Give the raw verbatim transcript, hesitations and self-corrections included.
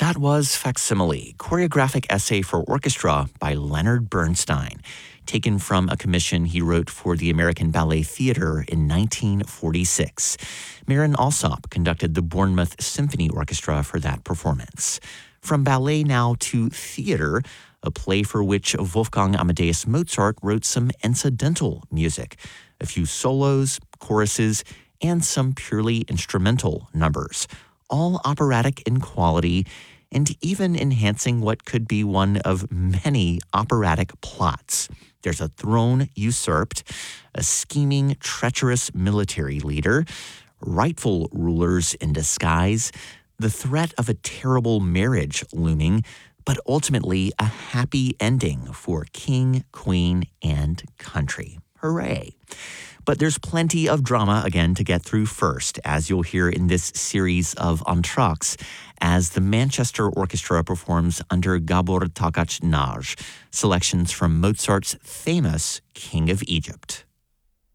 That was Facsimile, choreographic essay for orchestra by Leonard Bernstein, taken from a commission he wrote for the American Ballet Theatre in nineteen forty-six. Marin Alsop conducted the Bournemouth Symphony Orchestra for that performance. From ballet now to theater, a play for which Wolfgang Amadeus Mozart wrote some incidental music, a few solos, choruses, and some purely instrumental numbers, all operatic in quality and even enhancing what could be one of many operatic plots. There's a throne usurped, a scheming, treacherous military leader, rightful rulers in disguise, the threat of a terrible marriage looming, but ultimately a happy ending for king, queen, and country. Hooray! But there's plenty of drama, again, to get through first, as you'll hear in this series of entr'actes, as the Manchester Orchestra performs under Gabor Takacs Nagy, selections from Mozart's famous King of Egypt.